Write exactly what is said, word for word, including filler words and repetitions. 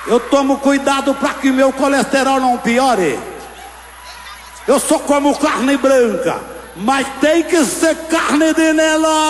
Eu tomo cuidado para que meu colesterol não piore. Eu só como carne branca, mas tem que ser carne de Nelore.